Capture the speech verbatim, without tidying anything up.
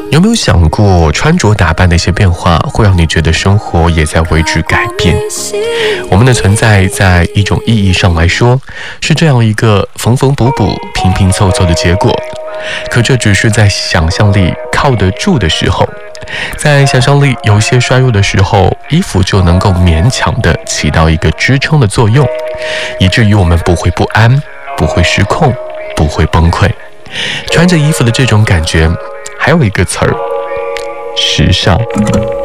有没有想过，穿着打扮的一些变化会让你觉得生活也在为之改变？我们的存在在一种意义上来说是这样一个缝缝补补拼拼凑凑的结果，可这只是在想象力靠得住的时候，在想象力有些衰弱的时候，衣服就能够勉强的起到一个支撑的作用，以至于我们不会不安，不会失控，不会崩溃。穿着衣服的这种感觉还有一个词儿，时尚。